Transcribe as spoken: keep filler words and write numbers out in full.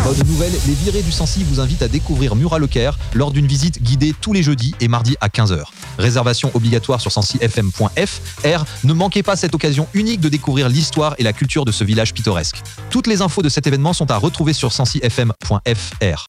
Bonne nouvelle, les virés du Sancy vous invitent à découvrir Murat-le-Caire lors d'une visite guidée tous les jeudis et mardis à quinze heures. Réservation obligatoire sur sancy f m point f r. Ne manquez pas cette occasion unique de découvrir l'histoire et la culture de ce village pittoresque. Toutes les infos de cet événement sont à retrouver sur sancy f m point f r.